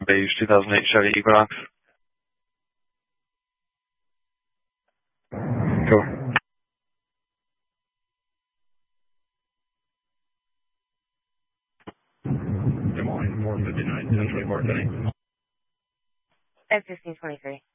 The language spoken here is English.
Beige 2008 Chevy Equinox. Cool. Des Moines, 459, 1024 today. At 1523.